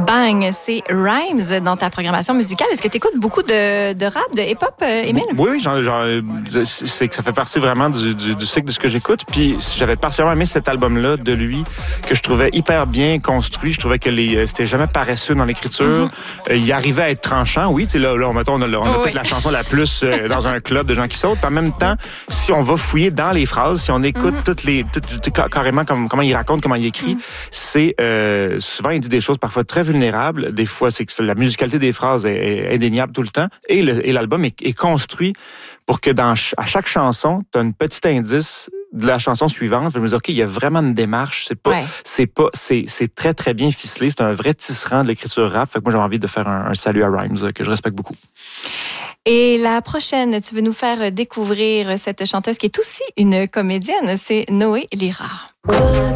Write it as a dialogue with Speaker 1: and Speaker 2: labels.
Speaker 1: Bang, c'est Rhymes dans ta programmation musicale. Est-ce que tu écoutes beaucoup de rap, de hip-hop, Émile?
Speaker 2: Oui, c'est que ça fait partie vraiment du cycle de ce que j'écoute. Puis j'avais particulièrement aimé cet album-là de lui, que je trouvais hyper bien construit. Je trouvais que c'était jamais paresseux dans l'écriture. Il arrivait à être tranchant, oui. Tu sais, là on a peut-être la chanson la plus dans un club de gens qui sautent. Puis en même temps, si on va fouiller dans les phrases, si on écoute carrément comment il raconte, comment il écrit, c'est souvent il dit des choses parfois très vulnérables. Des fois, c'est que la musicalité des phrases est indéniable tout le temps. Et l'album est construit pour que à chaque chanson, tu as un petit indice de la chanson suivante. Je me dis, OK, il y a vraiment une démarche. C'est très, très bien ficelé. C'est un vrai tisserand de l'écriture rap. Fait que moi, j'ai envie de faire un salut à Rhymes, que je respecte beaucoup.
Speaker 1: Et la prochaine, tu veux nous faire découvrir cette chanteuse qui est aussi une comédienne, c'est Noé Lira.